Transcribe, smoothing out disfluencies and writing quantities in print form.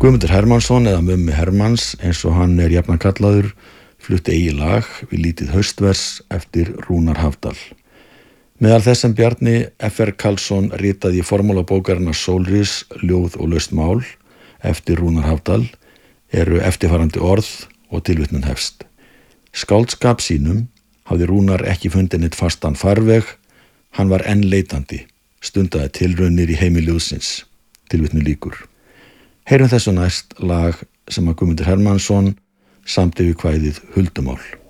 Guðmundur Hermannsson eða Mummi Hermanns eins og hann jafnan kallaður flutti eigið lag við lítið haustvers eftir Rúnar Hafdal. Meðal þess sem Bjarni F.R. Karlsson ritaði í formúla bókarinnar Sólris, ljóð og laust mál eftir Rúnar Hafdal eru eftirfarandi orð og tilvitnun hefst. Skáldskap sínum hafði Rúnar ekki fundið neitt fastan farveg, hann var enn leitandi, stundaði tilraunir í heimi ljóðsins, tilvitnun lýkur. Heyrum þessu næst lag sem að Guðmundur Hermannsson samdi við kvæðið Huldumál.